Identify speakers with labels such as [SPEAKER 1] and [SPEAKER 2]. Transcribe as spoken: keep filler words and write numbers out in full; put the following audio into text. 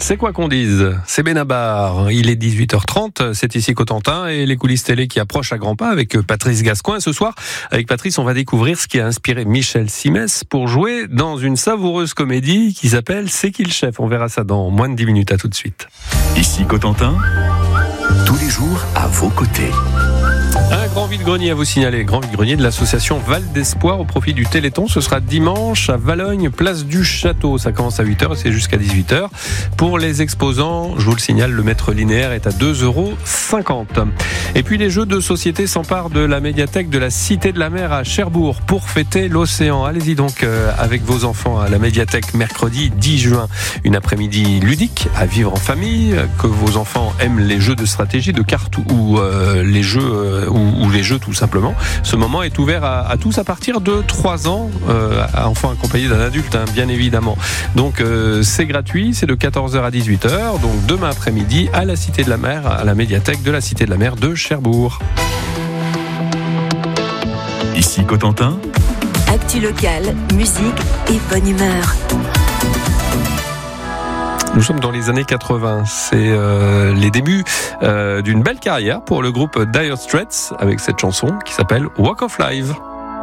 [SPEAKER 1] C'est quoi qu'on dise ? C'est Benabar. Il est dix-huit heures trente, c'est ici Cotentin et les coulisses télé qui approchent à grands pas avec Patrice Gascoin. Ce soir, avec Patrice, on va découvrir ce qui a inspiré Michel Simès pour jouer dans une savoureuse comédie qui s'appelle C'est qui le chef ? On verra ça dans moins de dix minutes. À tout de suite.
[SPEAKER 2] Ici Cotentin, tous les jours à vos côtés.
[SPEAKER 1] Un grand vide-grenier à vous signaler, grand vide-grenier de l'association Val d'Espoir au profit du Téléthon. Ce sera dimanche à Valogne, place du Château. Ça commence à huit heures et c'est jusqu'à dix-huit heures. Pour les exposants, je vous le signale, le mètre linéaire est à deux euros cinquante. Et puis les jeux de société s'emparent de la médiathèque de la Cité de la Mer à Cherbourg pour fêter l'océan. Allez-y donc euh, avec vos enfants à la médiathèque mercredi dix juin. Une après-midi ludique à vivre en famille, que vos enfants aiment les jeux de stratégie, de cartes ou euh, les jeux euh, ou, ou les jeux tout simplement. Ce moment est ouvert à, à tous à partir de trois ans, euh, enfants accompagnés d'un adulte, hein, bien évidemment. Donc euh, c'est gratuit, c'est de quatorze heures à dix-huit heures, donc demain après-midi à la Cité de la Mer, à la médiathèque de la Cité de la Mer de Cherbourg.
[SPEAKER 2] Ici Cotentin,
[SPEAKER 3] actu locale, musique et bonne humeur.
[SPEAKER 1] Nous sommes dans les années quatre-vingts. C'est euh, les débuts euh, d'une belle carrière pour le groupe Dire Straits avec cette chanson qui s'appelle Walk of Life.